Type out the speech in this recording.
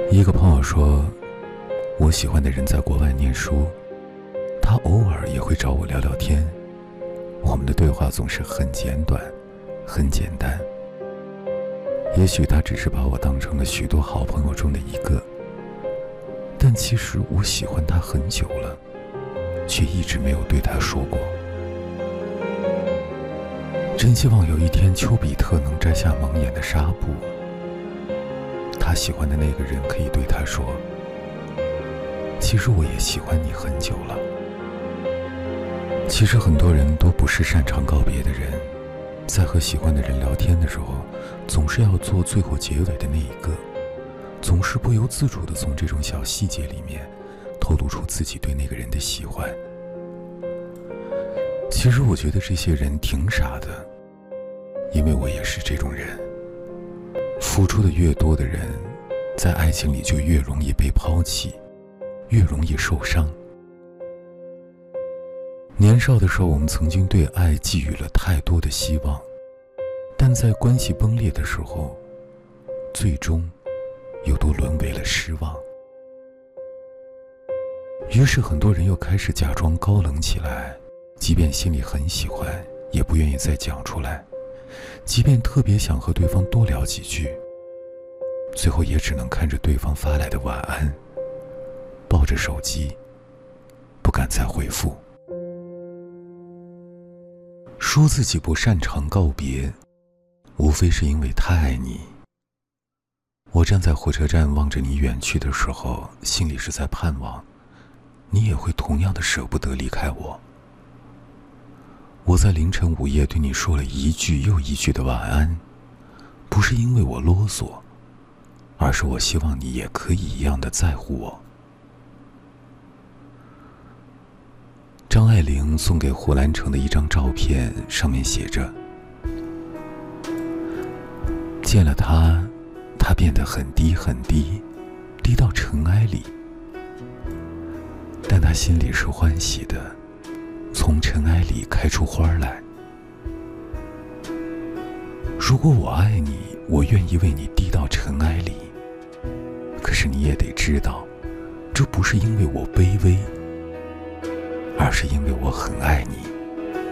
一个朋友说，我喜欢的人在国外念书，他偶尔也会找我聊聊天，我们的对话总是很简短，很简单。也许他只是把我当成了许多好朋友中的一个，但其实我喜欢他很久了，却一直没有对他说过。真希望有一天丘比特能摘下蒙眼的纱布，他喜欢的那个人可以对他说，其实我也喜欢你很久了。其实很多人都不是擅长告别的人，在和喜欢的人聊天的时候，总是要做最后结尾的那一个，总是不由自主地从这种小细节里面透露出自己对那个人的喜欢。其实我觉得这些人挺傻的，因为我也是这种人。付出的越多的人，在爱情里就越容易被抛弃，越容易受伤。年少的时候，我们曾经对爱寄予了太多的希望，但在关系崩裂的时候，最终又都沦为了失望。于是很多人又开始假装高冷起来，即便心里很喜欢，也不愿意再讲出来，即便特别想和对方多聊几句，最后也只能看着对方发来的晚安，抱着手机，不敢再回复。说自己不擅长告别，无非是因为太爱你。我站在火车站望着你远去的时候，心里是在盼望你也会同样的舍不得离开我。我在凌晨午夜对你说了一句又一句的晚安，不是因为我啰嗦，而是我希望你也可以一样的在乎我。张爱玲送给胡兰成的一张照片，上面写着，见了他，他变得很低很低，低到尘埃里，但他心里是欢喜的，从尘埃里开出花来。如果我爱你，我愿意为你低到尘埃里，可是你也得知道，这不是因为我卑微，而是因为我很爱你。